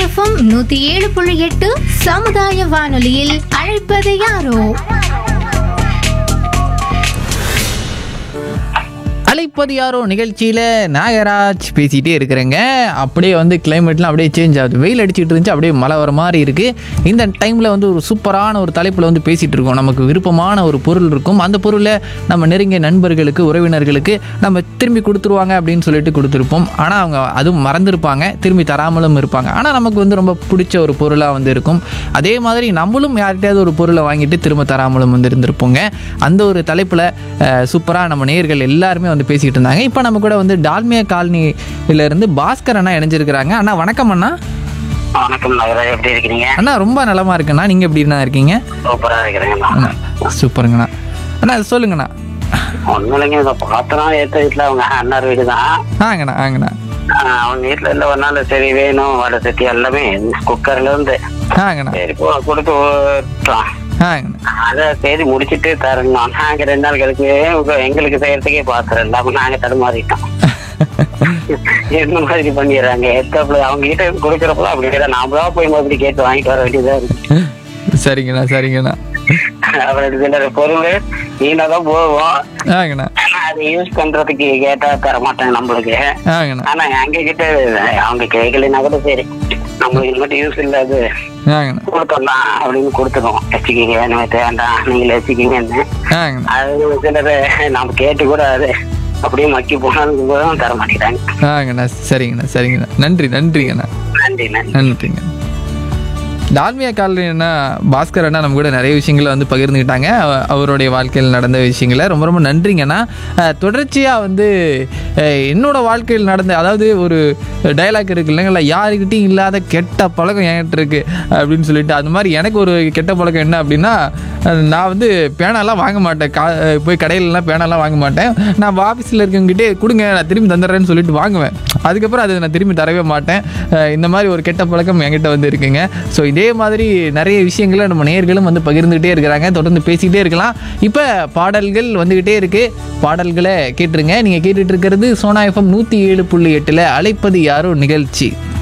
FM 107.8 சமுதாய வானொலியில் அழைப்பது யாரோ. அழைப்பது யாரோ நிகழ்ச்சியில் நாகராஜ் பேசிகிட்டே இருக்கிறேங்க. அப்படியே வந்து கிளைமேட்லாம் அப்படியே சேஞ்ச் ஆகுது. வெயில் அடிச்சுட்டு இருந்துச்சு, அப்படியே மழை வர மாதிரி இருக்குது. இந்த டைமில் வந்து ஒரு சூப்பரான ஒரு தலைப்பில் வந்து பேசிகிட்டு இருக்கோம். நமக்கு விருப்பமான ஒரு பொருள் இருக்கும். அந்த பொருளை நம்ம நெருங்கிய நண்பர்களுக்கு, உறவினர்களுக்கு நம்ம திரும்பி கொடுத்துருவாங்க அப்படின்னு சொல்லிட்டு கொடுத்துருப்போம். ஆனால் அவங்க அதுவும் மறந்துருப்பாங்க, திரும்பி தராமலும் இருப்பாங்க. ஆனால் நமக்கு வந்து ரொம்ப பிடிச்ச ஒரு பொருளாக வந்து இருக்கும். அதே மாதிரி நம்மளும் யார்கிட்டயாவது ஒரு பொருளை வாங்கிட்டு திரும்ப தராமலும் வந்து இருந்திருப்போங்க. அந்த ஒரு தலைப்பில் சூப்பராக நம்ம நேயர்கள் எல்லாருமே வந்து பேசிக்கிட்டு இருந்தாங்க. இப்போ நம்ம கூட வந்து டால்மியா காலனியிலிருந்து பாஸ்கர் அண்ணா இணைஞ்சிருக்கிறாங்க. அண்ணா வணக்கம் அண்ணா. வணக்கம் நகராஜ், எப்படி இருக்கீங்க? அண்ணா ரொம்ப நலமா இருக்குண்ணா. நீங்க எப்படி இருக்கீங்க? சூப்பரா இருக்கிறேங்கண்ணா. சூப்பருங்கண்ணா. அண்ணா சொல்லுங்கண்ணா. ஒன்னும் இல்லைங்க, இதை பாத்திரம் ஏத்த வீட்டுல அவங்க அண்ணார் வீடு தான். ஆங்கண்ணா ஆங்கண்ணா. அவங்க வீட்டுல இல்ல ஒரு நாள் சரி வேணும் வடை சட்டி எல்லாமே குக்கர்ல இருந்து ஆங்கண்ணா. சரி கொடுத்து விட்டோம். அத சரி முடிச்சுட்டு தரணும். நாங்க 2 நாள் கழிச்சு எங்களுக்கு செய்யறதுக்கே பாத்திரம் இல்லாம நாங்க தடுமாறிட்டோம். என்ன மாதிரி பண்ணிடுறாங்க. அவங்க கிட்ட கொடுக்கறப்போ அப்படி கேட்டா நாமளா போய் அப்படி கேட்டு வாங்கிட்டு வர வேண்டியதா இருக்கு. சரிங்கண்ணா சரிங்கண்ணா. அப்புறம் சில பொருள் நீனாதான் போவோம். அது யூஸ் பண்றதுக்கு கேட்டா தர மாட்டாங்க நம்மளுக்கு. ஆனா எங்க கிட்ட அவங்க கேட்கலன்னா கூட சரி நம்மளுக்கு மட்டும் யூஸ் இல்லாது கொடுத்தோம்லாம் அப்படின்னு கொடுத்துருவோம். வச்சுக்கீங்க, வேண்டாம் நீங்களே வச்சுக்கீங்கன்னு. அது சிலரு நம்ம கேட்டு கூட அது அப்படியே மக்கி போனாலும் தர மாட்டேங்கிறாங்க. சரிங்கண்ணா சரிங்கண்ணா. நன்றிங்கண்ணா. நன்றிங்க. டால்மியா காலனின்னா பாஸ்கர் அண்ணா நம்ம கூட நிறைய விஷயங்களை வந்து பகிர்ந்துக்கிட்டாங்க. அவருடைய வாழ்க்கையில் நடந்த விஷயங்களை ரொம்ப ரொம்ப நன்றிங்கண்ணா. தொடர்ச்சியாக வந்து என்னோட வாழ்க்கையில் நடந்த, அதாவது ஒரு டைலாக் இருக்கு இல்லைங்களா, யாருக்கிட்டையும் இல்லாத கெட்ட பழக்கம் என்கிட்ட இருக்கு அப்படின்னு சொல்லிட்டு, அது மாதிரி எனக்கு ஒரு கெட்ட பழக்கம் என்ன அப்படின்னா, நான் வந்து பேனாலாம் வாங்க மாட்டேன். போய் கடையிலலாம் பேனாலாம் வாங்க மாட்டேன். நான் ஆஃபீஸில் இருக்கவங்ககிட்டே கொடுங்க நான் திரும்பி தந்துடுறேன்னு சொல்லிட்டு வாங்குவேன். அதுக்கப்புறம் அதை நான் திரும்பி தரவே மாட்டேன். இந்த மாதிரி ஒரு கெட்ட பழக்கம் என்கிட்ட வந்து இருக்குங்க. ஸோ இதே மாதிரி நிறைய விஷயங்களை நம்ம நேயர்களும் வந்து பகிர்ந்துகிட்டே இருக்கிறாங்க. தொடர்ந்து பேசிக்கிட்டே இருக்கலாம். இப்போ பாடல்கள் வந்துக்கிட்டே இருக்குது. பாடல்களை கேட்டுருங்க. நீங்கள் கேட்டுட்டு இருக்கிறது சோனா எஃப்எம் 107.8 அழைப்பது யாரோ நிகழ்ச்சி.